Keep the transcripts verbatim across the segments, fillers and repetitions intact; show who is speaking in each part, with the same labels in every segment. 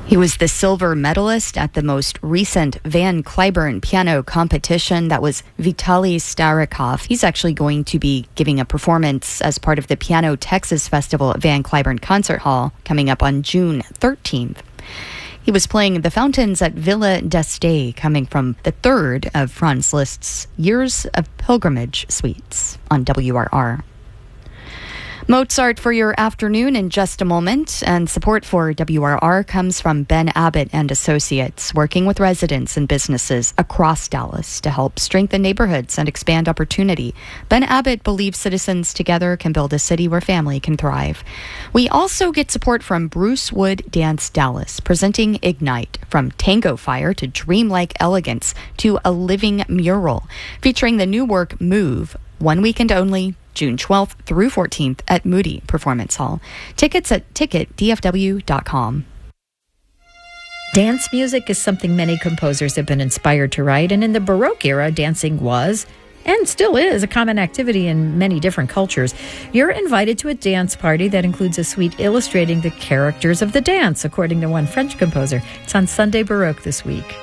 Speaker 1: He was the silver medalist at the most recent Van Cliburn piano competition. That was Vitaly Starikov. He's actually going to be giving a performance as part of the Piano Texas Festival at Van Cliburn Concert Hall coming up on June thirteenth. He was playing the Fountains at Villa d'Este, coming from the third of Franz Liszt's Years of Pilgrimage suites on W R R. Mozart for your afternoon in just a moment, and support for W R R comes from Ben Abbott and Associates, working with residents and businesses across Dallas to help strengthen neighborhoods and expand opportunity. Ben Abbott believes citizens together can build a city where family can thrive. We also get support from Bruce Wood Dance Dallas, presenting Ignite, from tango fire to dreamlike elegance to a living mural, featuring the new work Move, one weekend only, June twelfth through fourteenth at Moody Performance Hall. Tickets at ticket d f w dot com.
Speaker 2: Dance music is something many composers have been inspired to write, and in the Baroque era, dancing was, and still is, a common activity in many different cultures. You're invited to a dance party that includes a suite illustrating the characters of the dance, according to one French composer. It's on Sunday Baroque this week.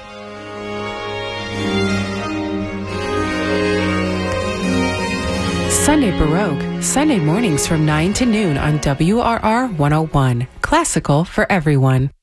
Speaker 3: Sunday Baroque, Sunday mornings from nine to noon on W R R one oh one. Classical for everyone.